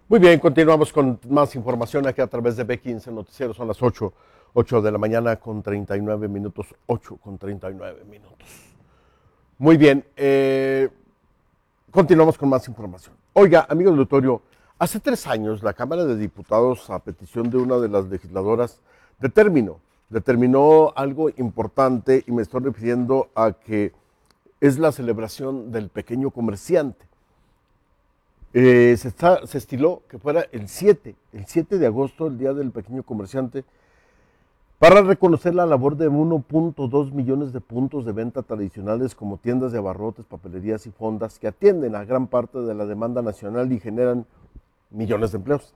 Muy bien, continuamos con más información aquí a través de B15 Noticiero. Son las 8 de la mañana con 39 minutos. 8 con 39 minutos. Muy bien, continuamos con más información. Oiga, amigo del auditorio, hace 3 años la Cámara de Diputados, a petición de una de las legisladoras, determinó algo importante, y me estoy refiriendo a que es la celebración del pequeño comerciante. Se estiló que fuera el 7 de agosto, el Día del Pequeño Comerciante, para reconocer la labor de 1.2 millones de puntos de venta tradicionales como tiendas de abarrotes, papelerías y fondas que atienden a gran parte de la demanda nacional y generan millones de empleos.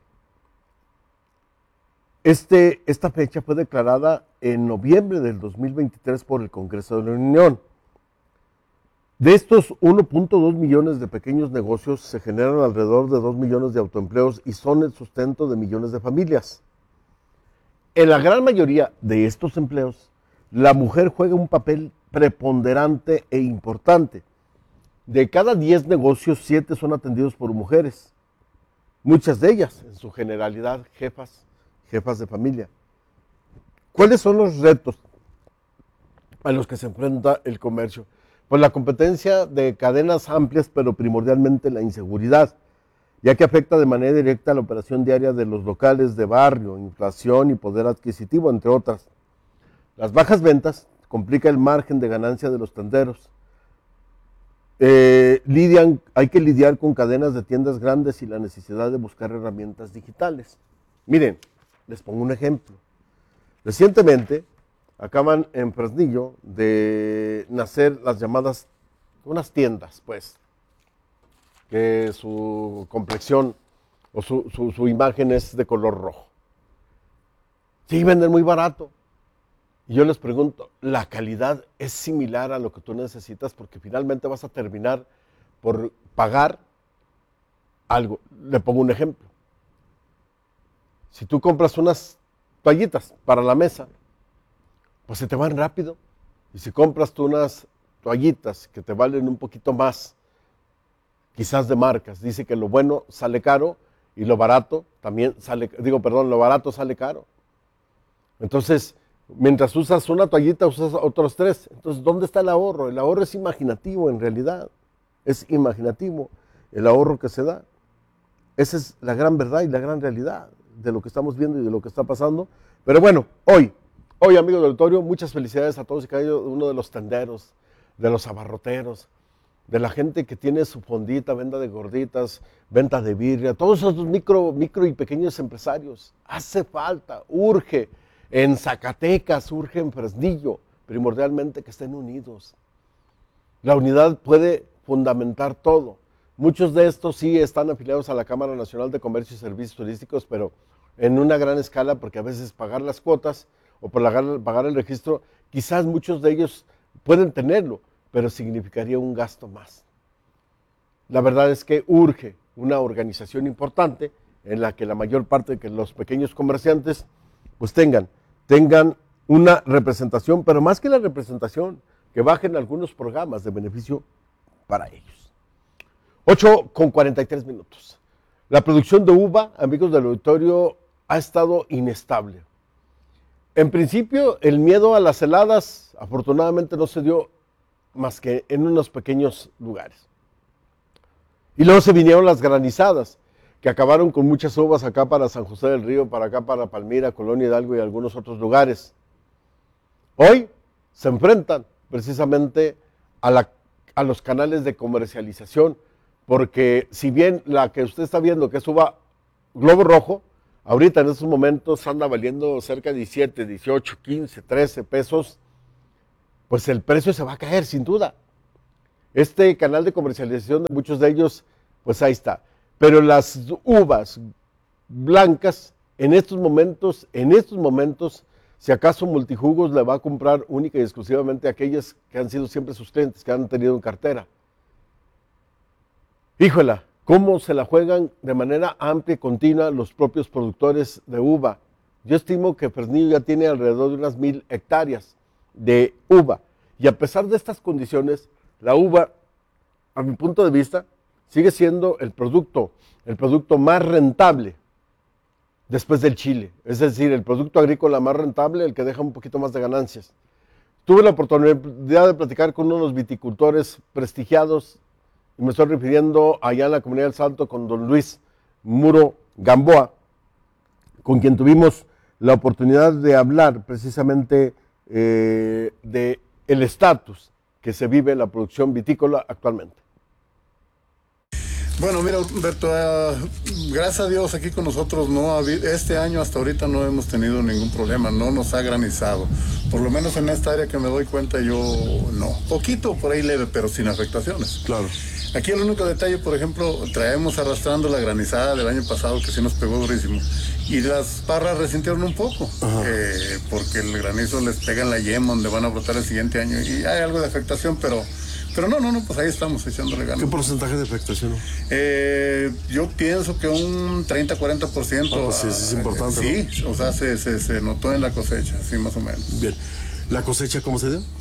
Esta fecha fue declarada en noviembre del 2023 por el Congreso de la Unión. De estos 1.2 millones de pequeños negocios se generan alrededor de 2 millones de autoempleos y son el sustento de millones de familias. En la gran mayoría de estos empleos, la mujer juega un papel preponderante e importante. De cada 10 negocios, 7 son atendidos por mujeres. Muchas de ellas, en su generalidad, jefas de familia. ¿Cuáles son los retos a los que se enfrenta el comercio? Pues la competencia de cadenas amplias, pero primordialmente la inseguridad, ya que afecta de manera directa la operación diaria de los locales de barrio, inflación y poder adquisitivo, entre otras. Las bajas ventas complican el margen de ganancia de los tenderos. Hay que lidiar con cadenas de tiendas grandes y la necesidad de buscar herramientas digitales. Miren, les pongo un ejemplo. Recientemente acaban en Fresnillo de nacer las llamadas, unas tiendas, pues, que su complexión o su imagen es de color rojo. Sí, venden muy barato. Y yo les pregunto, ¿la calidad es similar a lo que tú necesitas? Porque finalmente vas a terminar por pagar algo. Le pongo un ejemplo. Si tú compras unas toallitas para la mesa, pues se te van rápido. Y si compras tú unas toallitas que te valen un poquito más, quizás de marcas, dice que lo bueno sale caro y lo barato también lo barato sale caro. Entonces, mientras usas una toallita, usas otros 3. Entonces, ¿dónde está el ahorro? El ahorro es imaginativo en realidad. Es imaginativo el ahorro que se da. Esa es la gran verdad y la gran realidad de lo que estamos viendo y de lo que está pasando. Pero bueno, hoy amigos del auditorio, muchas felicidades a todos y cada uno de los tenderos, de los abarroteros, de la gente que tiene su fondita, venta de gorditas, venta de birria, todos esos micro y pequeños empresarios. Hace falta, urge, en Zacatecas, urge en Fresnillo, primordialmente que estén unidos. La unidad puede fundamentar todo. Muchos de estos sí están afiliados a la Cámara Nacional de Comercio y Servicios Turísticos, pero en una gran escala, porque a veces pagar las cuotas o por pagar el registro, quizás muchos de ellos pueden tenerlo, pero significaría un gasto más. La verdad es que urge una organización importante en la que la mayor parte de los pequeños comerciantes pues tengan una representación, pero más que la representación, que bajen algunos programas de beneficio para ellos. 8 con 43 minutos. La producción de uva, amigos del auditorio, ha estado inestable. En principio, el miedo a las heladas, afortunadamente, no se dio más que en unos pequeños lugares. Y luego se vinieron las granizadas, que acabaron con muchas uvas acá para San José del Río, para acá para Palmira, Colonia Hidalgo y algunos otros lugares. Hoy se enfrentan precisamente a los canales de comercialización, porque si bien la que usted está viendo, que es uva Globo Rojo, ahorita en estos momentos anda valiendo cerca de 17, 18, 15, 13 pesos, pues el precio se va a caer sin duda. Este canal de comercialización de muchos de ellos, pues ahí está. Pero las uvas blancas, en estos momentos, si acaso Multijugos le va a comprar única y exclusivamente a aquellas que han sido siempre sus clientes, que han tenido en cartera. Híjola, cómo se la juegan de manera amplia y continua los propios productores de uva. Yo estimo que Fresnillo ya tiene alrededor de unas 1,000 hectáreas de uva. Y a pesar de estas condiciones, la uva, a mi punto de vista, sigue siendo el producto más rentable después del chile. Es decir, el producto agrícola más rentable, el que deja un poquito más de ganancias. Tuve la oportunidad de platicar con unos viticultores prestigiados, y me estoy refiriendo allá en la Comunidad del Salto con don Luis Muro Gamboa, con quien tuvimos la oportunidad de hablar precisamente de el estatus que se vive en la producción vitícola actualmente. Bueno, mira, Humberto, gracias a Dios aquí con nosotros este año hasta ahorita no hemos tenido ningún problema, no nos ha granizado. Por lo menos en esta área que me doy cuenta yo no. Poquito por ahí leve, pero sin afectaciones. Claro. Aquí el único detalle, por ejemplo, traemos arrastrando la granizada del año pasado que sí nos pegó durísimo. Y las parras resintieron un poco, porque el granizo les pega en la yema donde van a brotar el siguiente año. Y hay algo de afectación, pero no, pues ahí estamos echándole ganas. ¿Qué porcentaje de afectación? Yo pienso que un 30-40%. Pues sí, es importante. Sí, ¿no? O sea, se notó en la cosecha, sí, más o menos. Bien. ¿La cosecha cómo se dio?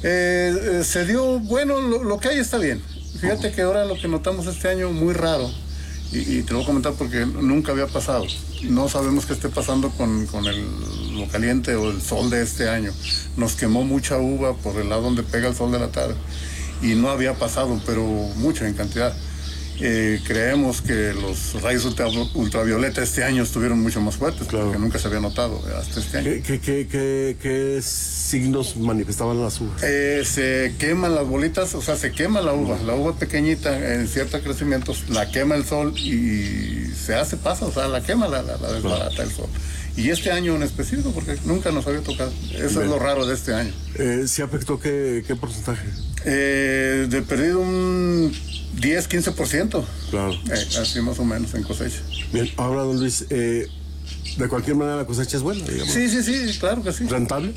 Se dio, bueno, lo que hay está bien. Fíjate que ahora lo que notamos este año muy raro, y te lo voy a comentar porque nunca había pasado. No sabemos qué esté pasando con lo caliente o el sol de este año. Nos quemó mucha uva por el lado donde pega el sol de la tarde. Y no había pasado, pero mucho en cantidad. Creemos que los rayos ultravioleta este año estuvieron mucho más fuertes, claro, porque nunca se había notado hasta este año. ¿Qué signos manifestaban las uvas? Se queman las bolitas, o sea, se quema la uva pequeñita en ciertos crecimientos, la quema el sol y pasa, o sea, la quema, la desbarata el sol. Y este año en específico, porque nunca nos había tocado. Eso es lo raro de este año. ¿Se afectó qué porcentaje? De perdido un 10-15%. Claro. Así más o menos en cosecha. Bien, ahora don Luis, de cualquier manera la cosecha es buena, digamos. Sí, claro que sí. ¿Rentable?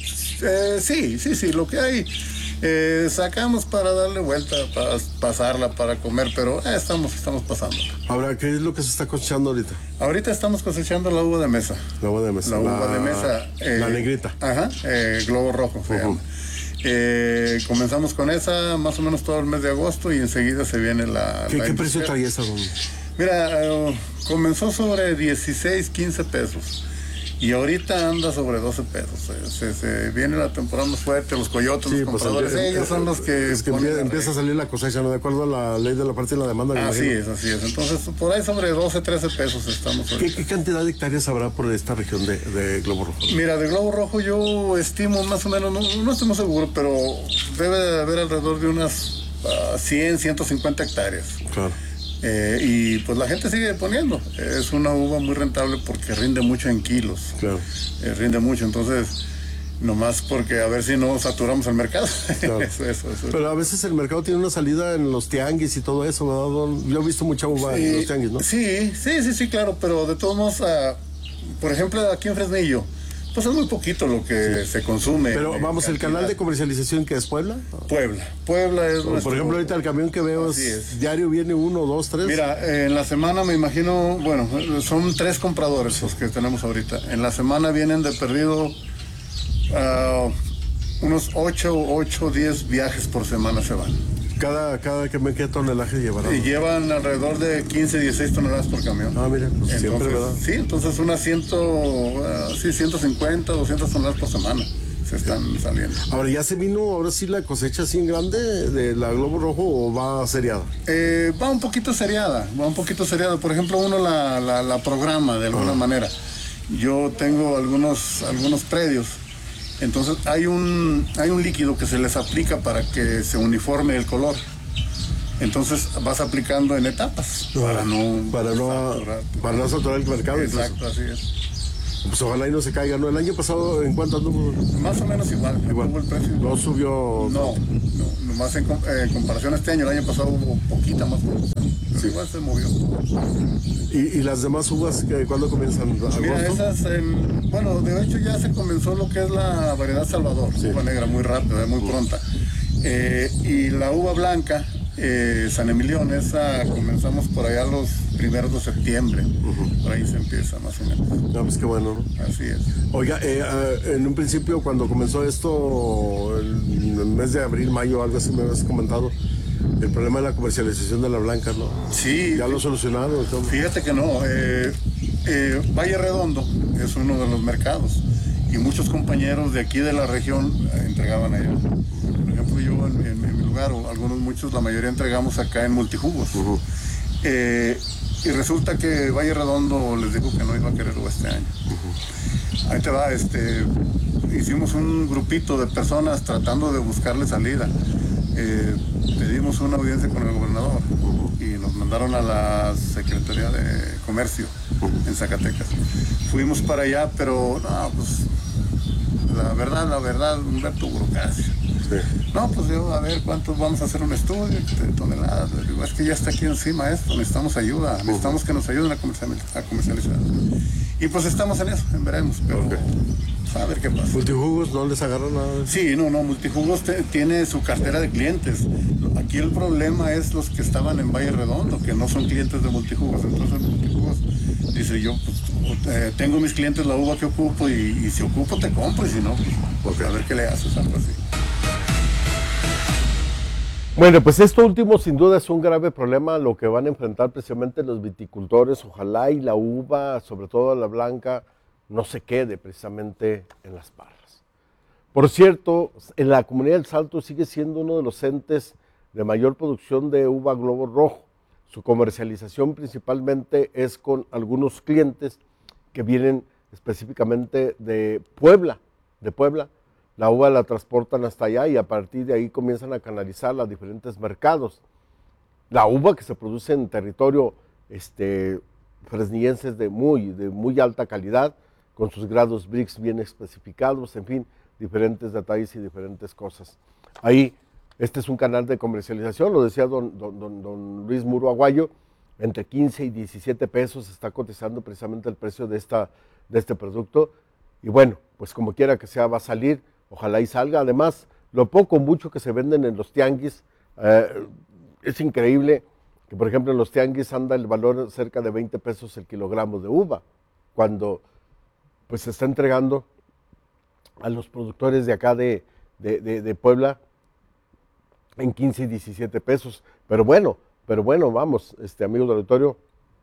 Sí, lo que hay. Sacamos para darle vuelta, para pasarla, para comer, pero estamos pasando. Ahora, ¿qué es lo que se está cosechando ahorita? Ahorita estamos cosechando la uva de mesa. La uva de mesa. La uva de mesa. La negrita. Ajá, globo rojo se llama. Comenzamos con esa más o menos todo el mes de agosto y enseguida se viene la... ¿Qué precio trae esa, don? Mira, comenzó sobre 16, 15 pesos. Y ahorita anda sobre 12 pesos. Se viene la temporada más fuerte, los coyotes, los compradores, ellos son los que... Es que empieza a salir la cosecha, ¿no? De acuerdo a la ley de la oferta y la demanda. Así es. Entonces, por ahí sobre 12, 13 pesos estamos. ¿Qué cantidad de hectáreas habrá por esta región de Globo Rojo? Mira, de Globo Rojo yo estimo más o menos, no estoy muy seguro, pero debe de haber alrededor de unas 100, 150 hectáreas. Claro. Y pues la gente sigue poniendo. Es una uva muy rentable porque rinde mucho en kilos. Claro. Rinde mucho, entonces nomás porque a ver si no saturamos el mercado. Claro. Eso. Pero a veces el mercado tiene una salida en los tianguis y todo eso, ¿verdad? Yo he visto mucha uva en los tianguis, ¿no? Sí, claro, pero de todos modos, por ejemplo, aquí en Fresnillo, pues es muy poquito lo que se consume. Pero vamos, ¿el canal de comercialización que es Puebla? Puebla es Por ejemplo, ahorita el camión que veo es diario viene 1, 2, 3. Mira, en la semana me imagino, bueno, son 3 compradores los que tenemos ahorita. En la semana vienen de perdido unos 8 o 10 viajes por semana se van. Cada camión, ¿qué tonelaje llevará? Y llevan alrededor de 15, 16 toneladas por camión. Mira, pues entonces, siempre, ¿verdad? Sí, entonces unas 150, 200 toneladas por semana se están saliendo. Ahora, ¿ya se vino ahora sí la cosecha así en grande de la Globo Rojo o va seriada? Va un poquito seriada. Por ejemplo, uno la programa de alguna manera. Yo tengo algunos predios. Entonces hay un líquido que se les aplica para que se uniforme el color. Entonces vas aplicando en etapas para no saturar el mercado. Exacto, así es. Pues ojalá y no se caiga, ¿no? El año pasado, ¿en cuánto anduvo? Más o menos igual. El precio. ¿No subió? No, nomás en comparación a este año, el año pasado hubo poquita más producción. Sí. Igual se movió. ¿Y las demás uvas cuándo comienzan? ¿Agosto? Mira, esas, bueno, de hecho ya se comenzó lo que es la variedad Salvador, uva negra muy rápida, muy pronta. Y la uva blanca, San Emilión, esa comenzamos por allá los primeros de septiembre. Por ahí se empieza más o menos. No, pues qué bueno, ¿no? Así es. Oiga, en un principio cuando comenzó esto, en el mes de abril, mayo, algo así me habías comentado, El problema de la comercialización de la blanca, ¿no? Sí. ¿Ya lo solucionaron? Entonces. Fíjate que no. Valle Redondo es uno de los mercados y muchos compañeros de aquí de la región entregaban allá. Por ejemplo, yo en mi lugar, o muchos, la mayoría entregamos acá en Multijugos. Y resulta que Valle Redondo les dijo que no iba a quererlo este año. Ahí te va, hicimos un grupito de personas tratando de buscarle salida. Pedimos una audiencia con el gobernador y nos mandaron a la Secretaría de Comercio en Zacatecas. Fuimos para allá, pero no, pues la verdad, Humberto, burocracia. Sí. No, pues yo, a ver, ¿cuántos vamos a hacer un estudio de toneladas? Le digo, es que ya está aquí encima esto, necesitamos ayuda, necesitamos que nos ayuden a comercializar. Y pues estamos en eso, veremos, pero a ver qué pasa. ¿Multijugos no les agarran nada? Sí, no, Multijugos tiene su cartera de clientes. Aquí el problema es los que estaban en Valle Redondo, que no son clientes de Multijugos. Entonces Multijugos dice, yo pues, tengo mis clientes la uva que ocupo y si ocupo te compro y si no, pues a ver qué le haces, algo así. Bueno, pues esto último sin duda es un grave problema lo que van a enfrentar precisamente los viticultores. Ojalá y la uva, sobre todo la blanca, no se quede precisamente en las parras. Por cierto, en la comunidad del Salto sigue siendo uno de los entes de mayor producción de uva globo rojo. Su comercialización principalmente es con algunos clientes que vienen específicamente de Puebla. La uva la transportan hasta allá y a partir de ahí comienzan a canalizarla a diferentes mercados. La uva que se produce en territorio fresnillense es de muy alta calidad, con sus grados Brix bien especificados, en fin, diferentes detalles y diferentes cosas. Ahí, este es un canal de comercialización, lo decía don Luis Muro Aguayo, entre 15 y 17 pesos está cotizando precisamente el precio de este producto. Y bueno, pues como quiera que sea, va a salir. Ojalá y salga. Además, lo poco o mucho que se venden en los tianguis, es increíble que, por ejemplo, en los tianguis anda el valor cerca de 20 pesos el kilogramo de uva, cuando pues se está entregando a los productores de acá de Puebla en 15 y 17 pesos. Pero bueno, vamos, amigos del auditorio,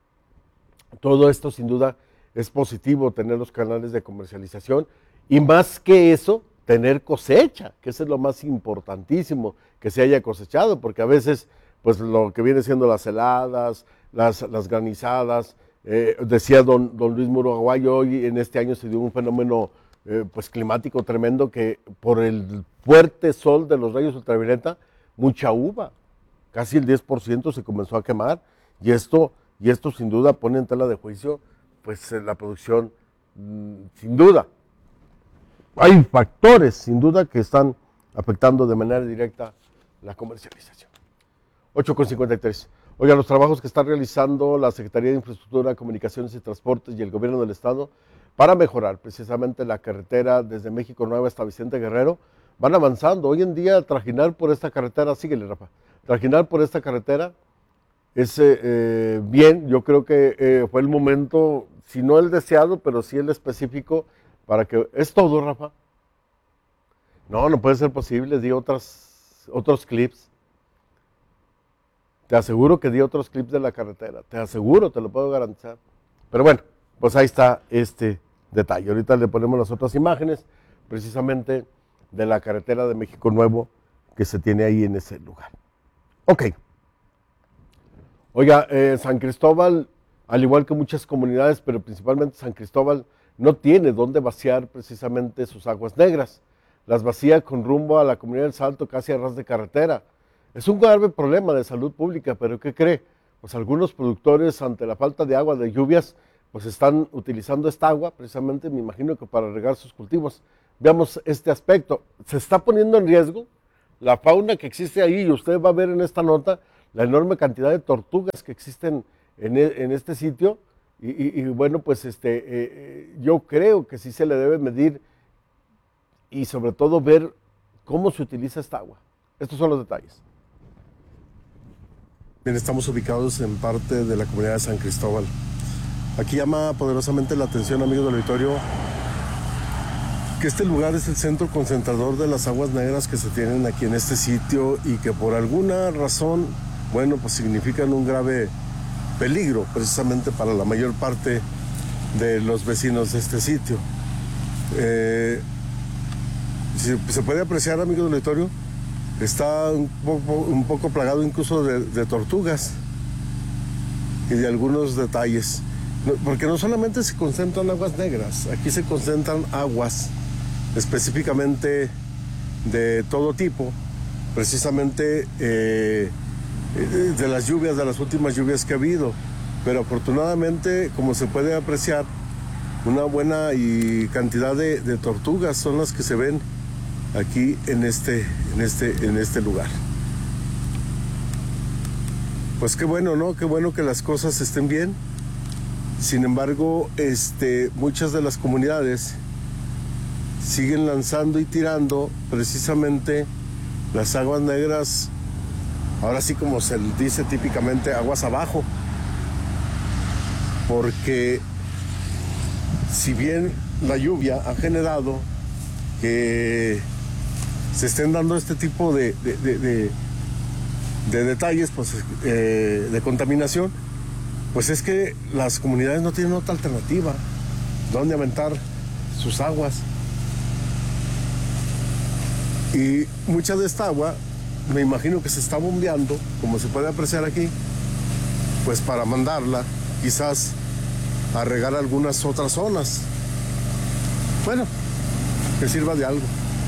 todo esto sin duda es positivo, tener los canales de comercialización y más que eso, tener cosecha, que eso es lo más importantísimo, que se haya cosechado, porque a veces, pues lo que viene siendo las heladas, las granizadas, decía don Luis Muro Aguayo, hoy en este año se dio un fenómeno pues climático tremendo, que por el fuerte sol de los rayos ultravioleta, mucha uva, casi el 10% se comenzó a quemar, y esto sin duda pone en tela de juicio pues la producción, sin duda. Hay factores, sin duda, que están afectando de manera directa la comercialización. 8:53. Oiga, los trabajos que está realizando la Secretaría de Infraestructura, Comunicaciones y Transportes y el Gobierno del Estado para mejorar precisamente la carretera desde México Nueva hasta Vicente Guerrero van avanzando. Hoy en día, trajinar por esta carretera, síguele, Rafa, trajinar por esta carretera es bien. Yo creo que fue el momento, si no el deseado, pero sí el específico, para que... ¿Es todo, Rafa? No puede ser posible, di otros clips. Te aseguro que di otros clips de la carretera, te aseguro, te lo puedo garantizar. Pero bueno, pues ahí está este detalle. Ahorita le ponemos las otras imágenes, precisamente de la carretera de México Nuevo que se tiene ahí en ese lugar. Ok. Oiga, San Cristóbal, al igual que muchas comunidades, pero principalmente San Cristóbal, no tiene dónde vaciar precisamente sus aguas negras. Las vacía con rumbo a la comunidad del Salto, casi a ras de carretera. Es un grave problema de salud pública, pero ¿qué cree? Pues algunos productores, ante la falta de agua, de lluvias, pues están utilizando esta agua, precisamente, me imagino que para regar sus cultivos. Veamos este aspecto. Se está poniendo en riesgo la fauna que existe ahí, y usted va a ver en esta nota la enorme cantidad de tortugas que existen en este sitio. Y bueno, pues yo creo que sí se le debe medir y sobre todo ver cómo se utiliza esta agua. Estos son los detalles. Bien, estamos ubicados en parte de la comunidad de San Cristóbal. Aquí llama poderosamente la atención, amigos del auditorio, que este lugar es el centro concentrador de las aguas negras que se tienen aquí en este sitio y que por alguna razón, bueno, pues significan un grave peligro precisamente para la mayor parte de los vecinos de este sitio. Si se puede apreciar, amigos del auditorio, está un poco plagado incluso de tortugas y de algunos detalles. Porque no solamente se concentran aguas negras, aquí se concentran aguas específicamente de todo tipo, precisamente de las lluvias, de las últimas lluvias que ha habido. Pero afortunadamente, como se puede apreciar, una buena cantidad de tortugas son las que se ven aquí en este lugar. Pues qué bueno, ¿no? Qué bueno que las cosas estén bien. Sin embargo, muchas de las comunidades siguen lanzando y tirando precisamente las aguas negras, ahora sí como se dice típicamente, aguas abajo. Porque si bien la lluvia ha generado que se estén dando este tipo de detalles, pues, de contaminación, pues es que las comunidades no tienen otra alternativa donde aventar sus aguas. Y mucha de esta agua, me imagino que se está bombeando, como se puede apreciar aquí, pues para mandarla quizás a regar algunas otras zonas. Bueno, que sirva de algo.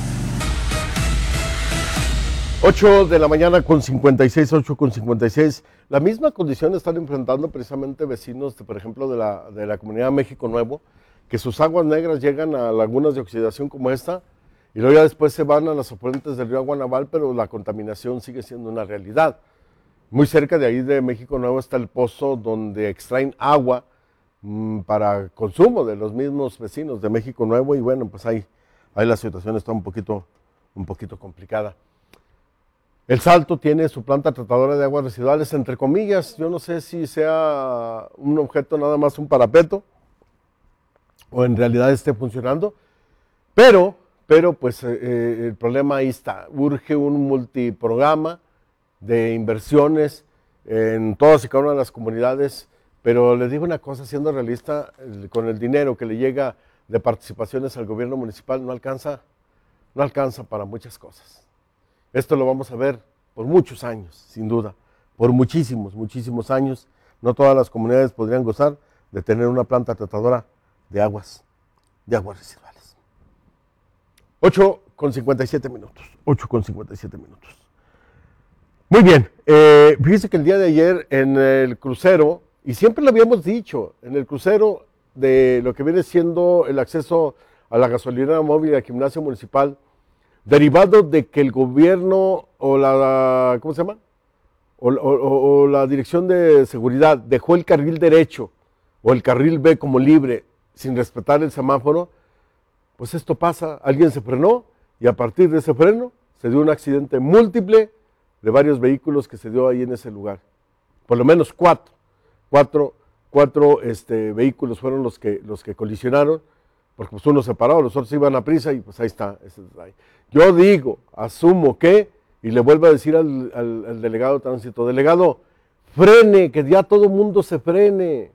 8 de la mañana con 56, 8 con 56. La misma condición están enfrentando precisamente vecinos, por ejemplo, de la comunidad México Nuevo, que sus aguas negras llegan a lagunas de oxidación como esta, y luego ya después se van a las afluentes del río Aguanaval, pero la contaminación sigue siendo una realidad. Muy cerca de ahí de México Nuevo está el pozo donde extraen agua para consumo de los mismos vecinos de México Nuevo, y bueno, pues ahí la situación está un poquito complicada. El Salto tiene su planta tratadora de aguas residuales, entre comillas. Yo no sé si sea un objeto nada más, un parapeto, o en realidad esté funcionando, pero pues el problema ahí está. Urge un multiprograma de inversiones en todas y cada una de las comunidades, pero les digo una cosa, siendo realista, con el dinero que le llega de participaciones al gobierno municipal no alcanza para muchas cosas. Esto lo vamos a ver por muchos años, sin duda, por muchísimos años. No todas las comunidades podrían gozar de tener una planta tratadora de aguas residuales. 8 con 57 minutos. Muy bien, fíjese que el día de ayer en el crucero, y siempre lo habíamos dicho, en el crucero de lo que viene siendo el acceso a la gasolinera móvil y al gimnasio municipal, derivado de que el gobierno o la ¿cómo se llama? O la dirección de seguridad dejó el carril derecho o el carril B como libre sin respetar el semáforo, pues esto pasa, alguien se frenó y a partir de ese freno se dio un accidente múltiple de varios vehículos que se dio ahí en ese lugar. Por lo menos cuatro vehículos fueron los que colisionaron, porque pues uno se paró, los otros iban a prisa y pues ahí está. Yo digo, asumo que, y le vuelvo a decir al delegado de tránsito, delegado, frene, que ya todo el mundo se frene,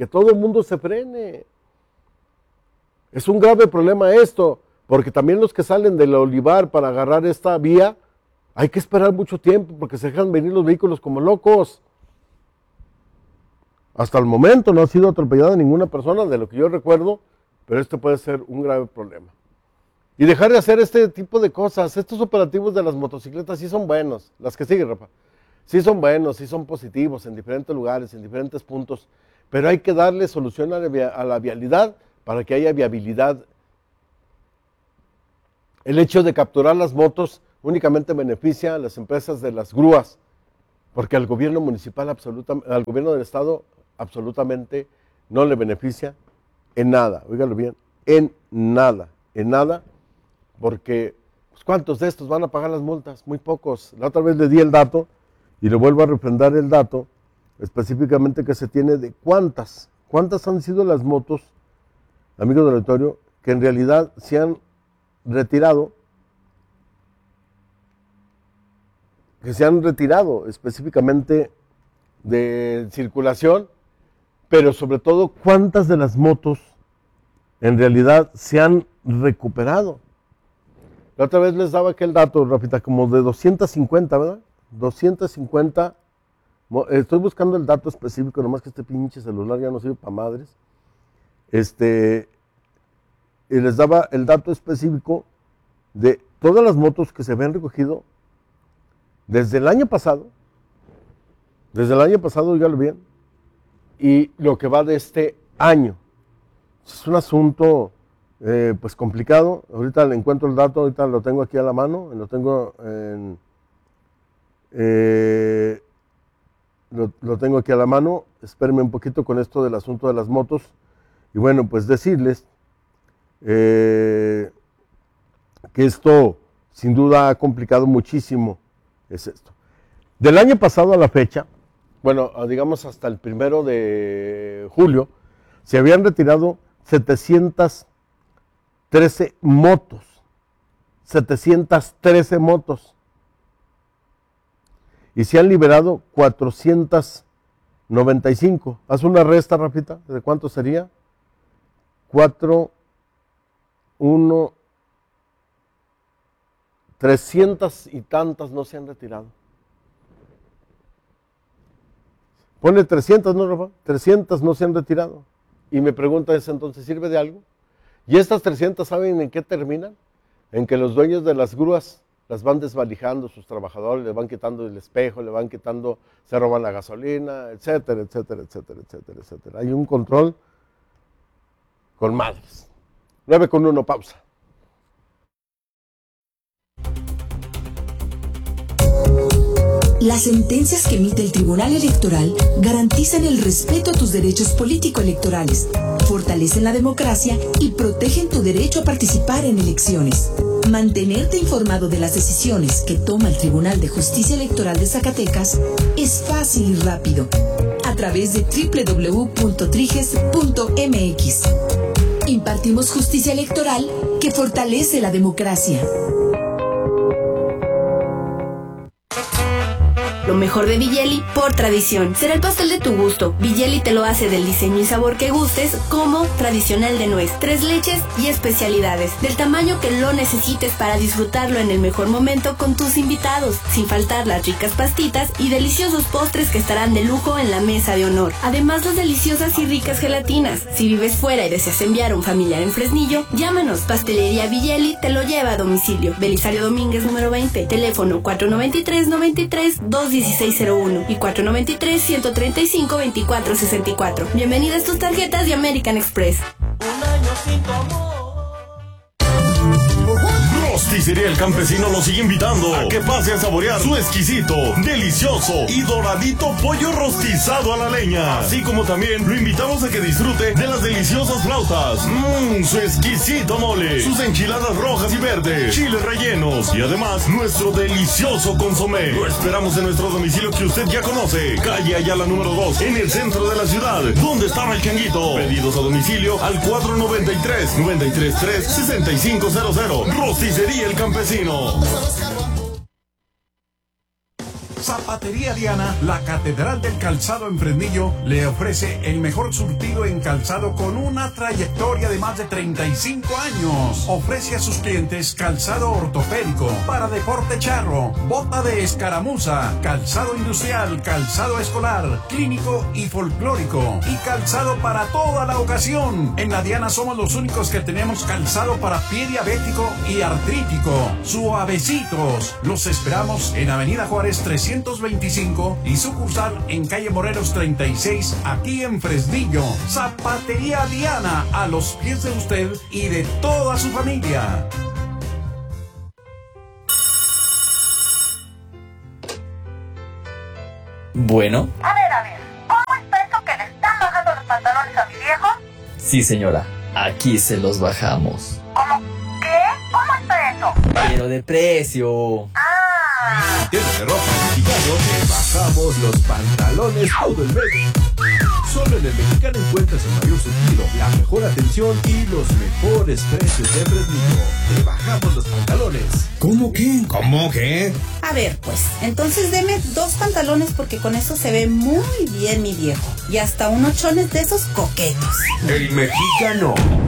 Es un grave problema esto, porque también los que salen del Olivar para agarrar esta vía, hay que esperar mucho tiempo porque se dejan venir los vehículos como locos. Hasta el momento no ha sido atropellada ninguna persona, de lo que yo recuerdo, pero esto puede ser un grave problema. Y dejar de hacer este tipo de cosas. Estos operativos de las motocicletas sí son buenos, las que siguen, Rafa. Sí son buenos, sí son positivos en diferentes lugares, en diferentes puntos, pero hay que darle solución a la vialidad para que haya viabilidad. El hecho de capturar las motos únicamente beneficia a las empresas de las grúas, porque al gobierno municipal, al gobierno del estado, absolutamente no le beneficia en nada, oígalo bien, en nada, porque pues, ¿cuántos de estos van a pagar las multas? Muy pocos. La otra vez le di el dato y le vuelvo a refrendar el dato específicamente que se tiene de cuántas han sido las motos, amigos del auditorio, que en realidad se han retirado específicamente de circulación, pero sobre todo cuántas de las motos en realidad se han recuperado. La otra vez les daba aquel dato, Rafita, como de 250, ¿verdad? 250, estoy buscando el dato específico, nomás que este pinche celular ya no sirve para madres. Y les daba el dato específico de todas las motos que se habían recogido desde el año pasado, ya lo bien, y lo que va de este año. Es un asunto pues complicado. Ahorita le encuentro el dato, ahorita lo tengo aquí a la mano, lo tengo aquí a la mano. Espérenme un poquito con esto del asunto de las motos. Y bueno, pues decirles que esto sin duda ha complicado muchísimo, es esto. Del año pasado a la fecha, bueno, digamos hasta el 1 de julio, se habían retirado 713 motos. 713 motos. Y se han liberado 495. Haz una resta, Rafita, ¿de cuánto sería? 300 y tantas no se han retirado. Ponle 300, ¿no, Rafa? 300 no se han retirado. Y me pregunta es, entonces, ¿sirve de algo? Y estas 300, ¿saben en qué terminan? En que los dueños de las grúas las van desvalijando, sus trabajadores, le van quitando el espejo, le van quitando, se roban la gasolina, etcétera, etcétera, etcétera, etcétera, etcétera. Hay un control con madres. 9:1, pausa. Las sentencias que emite el Tribunal Electoral garantizan el respeto a tus derechos político-electorales, fortalecen la democracia y protegen tu derecho a participar en elecciones. Mantenerte informado de las decisiones que toma el Tribunal de Justicia Electoral de Zacatecas es fácil y rápido, a través de www.triges.mx. Impartimos justicia electoral que fortalece la democracia. Lo mejor de Villeli por tradición. Será el pastel de tu gusto. Villeli te lo hace del diseño y sabor que gustes, como tradicional de nuez, 3 leches y especialidades, del tamaño que lo necesites para disfrutarlo en el mejor momento con tus invitados, sin faltar las ricas pastitas y deliciosos postres que estarán de lujo en la mesa de honor. Además, las deliciosas y ricas gelatinas. Si vives fuera y deseas enviar a un familiar en Fresnillo, llámanos. Pastelería Villeli te lo lleva a domicilio. Belisario Domínguez número 20. Teléfono 493-93-21601 y 493-135-2464. Bienvenidas tus tarjetas de American Express. Un año sin tu amor. Rosticería El Campesino nos sigue invitando a que pase a saborear su exquisito, delicioso y doradito pollo rostizado a la leña. Así como también lo invitamos a que disfrute de las deliciosas flautas, su exquisito mole, sus enchiladas rojas y verdes, chiles rellenos y además nuestro delicioso consomé. Lo esperamos en nuestro domicilio que usted ya conoce, calle Ayala número 2, en el centro de la ciudad, donde estaba el changuito. Pedidos a domicilio al 493-933-6500. Rosticería El Campesino. Zapatería Diana, la catedral del calzado en Fresnillo, le ofrece el mejor surtido en calzado con una trayectoria de más de 35 años. Ofrece a sus clientes calzado ortopédico, para deporte charro, bota de escaramuza, calzado industrial, calzado escolar, clínico y folclórico, y calzado para toda la ocasión. En la Diana somos los únicos que tenemos calzado para pie diabético y artrítico. Suavecitos. Los esperamos en Avenida Juárez 325 y sucursal en calle Morelos 36, aquí en Fresnillo. Zapatería Diana, a los pies de usted y de toda su familia. Bueno. A ver, ¿cómo está eso que le están bajando los pantalones a mi viejo? Sí, señora, aquí se los bajamos. ¿Cómo? ¿Qué? ¿Cómo está eso? Pero de precio. Ah. Tienda de ropa mexicano, te bajamos los pantalones todo el mes. Solo en el Mexicano encuentras el mayor surtido, la mejor atención y los mejores precios de Fresnillo. Te bajamos los pantalones. ¿Cómo qué? ¿Cómo qué? A ver, pues, entonces deme 2 pantalones porque con eso se ve muy bien mi viejo. Y hasta unos chones de esos coquetos. El Mexicano.